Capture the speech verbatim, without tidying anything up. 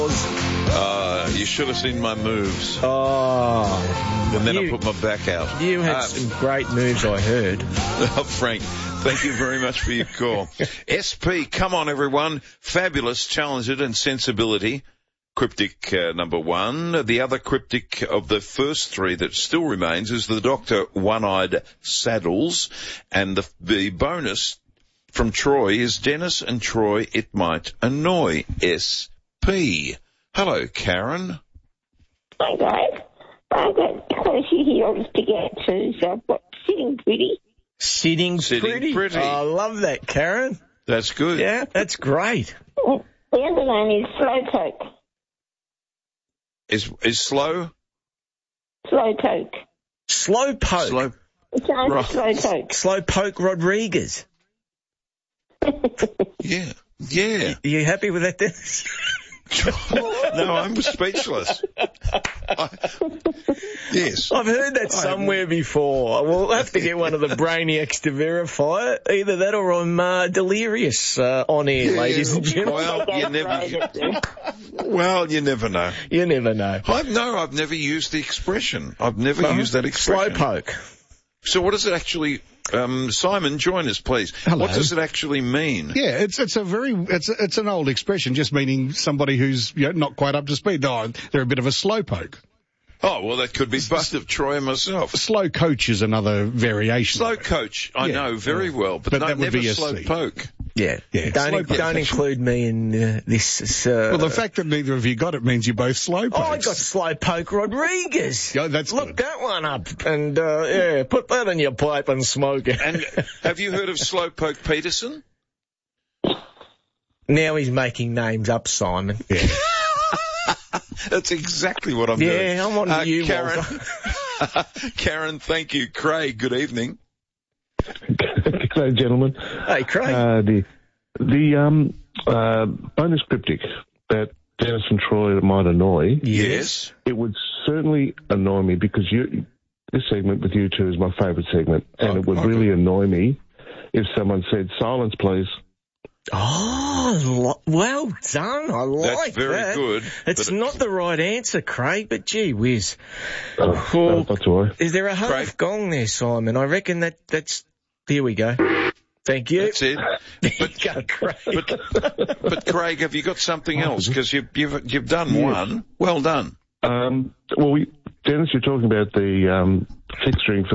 Uh, you should have seen my moves. Oh. And then you, I put my back out. You had uh, some great moves, I heard. Oh, Frank, thank you very much for your call. S P, come on, everyone. Fabulous, talented, and sensibility. Cryptic uh, number one. The other cryptic of the first three that still remains is the Doctor One-Eyed Saddles. And the, the bonus from Troy is Dennis and Troy, it might annoy. S P. Hello, Karen. Hi, guys. I've got close heels to get to, so I've got sitting pretty. Sitting, Sitting pretty. pretty. Oh, I love that, Karen. That's good. Yeah, that's great. The other one is slow poke. Is is slow? Slow poke. Slow poke. Slow. It's nice Right. slow poke. Slow poke Rodriguez. Yeah. Yeah. Are you happy with that, Dennis? No, I'm speechless. I, yes. I've heard that somewhere before. We'll have to get one of the brainiacs to verify it. Either that or I'm uh, delirious uh, on air, Yeah, ladies and gentlemen. Well, you never. Well, you never know. You never know. I've no, I've never used the expression. I've never uh, used that expression. Slow poke. So what does it actually? Um, Simon, join us, please. Hello. What does it actually mean? Yeah, it's it's a very it's it's an old expression, just meaning somebody who's you know, not quite up to speed. Oh, they're a bit of a slowpoke. Oh, well, that could be both of Troy and myself. Slow coach is another variation. Slow coach, I yeah. know very well, but, but no, that would never be a slow C. poke. Yeah, yeah. Don't, Slow don't include me in uh, this. Uh, well, the fact that neither of you got it means you're both slow pokes. Oh, I got slow poke Rodriguez. Yeah, that's Look good. that one up, and uh, yeah, put that in your pipe and smoke it. And have you heard of Slowpoke Peterson? Now he's making names up, Simon. Yeah. That's exactly what I'm yeah, doing. I'm on uh, you, Karen. Karen, thank you. Craig, good evening. Hello, gentlemen. Hey, Craig. Uh, the the um, uh, bonus cryptic that Dennis and Troy might annoy. Yes. It would certainly annoy me because you, this segment with you two is my favourite segment, and Oh, it would okay. really annoy me if someone said, silence, please. Oh, lo- well done. I like That's very that. good. It's but not the right answer, Craig, but gee whiz. Oh, Well, no, not to worry. Is there a half Craig? gong there, Simon? I reckon that that's... Here we go. Thank you. That's it. There But, you go, Craig. but, but Craig, have you got something else? Because you've, you've, you've done Yes. one. Well done. Um, well, we, Dennis, you're talking about the um, fixturing